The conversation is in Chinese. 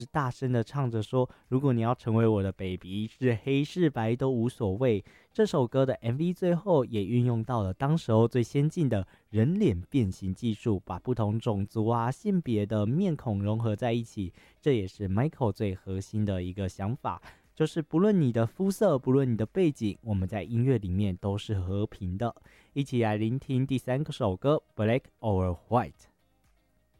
大声的唱着说，如果你要成为我的 baby， 是黑是白都无所谓。这首歌的 MV 最后也运用到了当时候最先进的人脸变形技术，把不同种族啊、性别的面孔融合在一起。这也是 Michael 最核心的一个想法，就是不论你的肤色，不论你的背景，我们在音乐里面都是和平的。一起来聆听第三首歌《Black or White》。